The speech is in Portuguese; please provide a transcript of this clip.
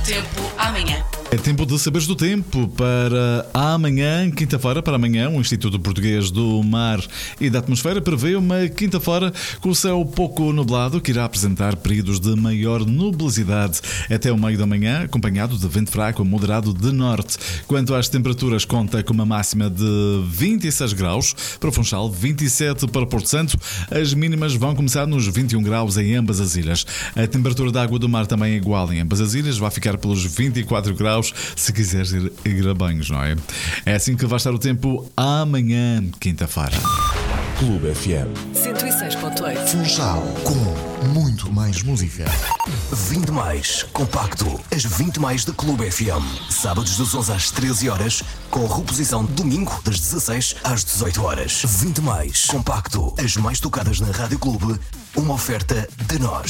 Tempo amanhã. É tempo de saberes do tempo para amanhã, quinta-feira. Para amanhã, o Instituto Português do Mar e da Atmosfera prevê uma quinta-feira com o céu pouco nublado, que irá apresentar períodos de maior nubosidade até o meio da manhã, acompanhado de vento fraco a moderado de norte. Quanto às temperaturas, conta com uma máxima de 26 graus para Funchal, 27 para Porto Santo. As mínimas vão começar nos 21 graus em ambas as ilhas. A temperatura da água do mar também é igual em ambas as ilhas, vai ficar pelos 24 graus se quiseres ir a banhos, não é? É assim que vai estar o tempo amanhã, quinta-feira. Clube FM 106.8. Funchal, com muito mais música. 20 mais compacto. As 20 mais da Clube FM. Sábados das 11 às 13 horas, com reposição domingo das 16 às 18 horas. 20 mais compacto. As mais tocadas na Rádio Clube. Uma oferta de nós.